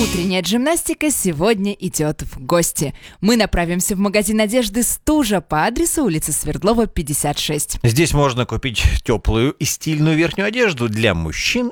Утренняя джимнастика сегодня идет в гости. Мы направимся в магазин одежды «Стужа» по адресу улица Свердлова, 56. Здесь можно купить теплую и стильную верхнюю одежду для мужчин